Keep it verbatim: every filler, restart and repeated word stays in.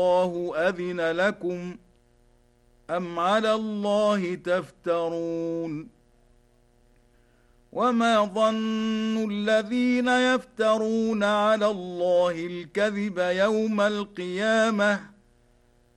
الله أذن لكم أم على الله تفترون وما ظن الذين يفترون على الله الكذب يوم القيامة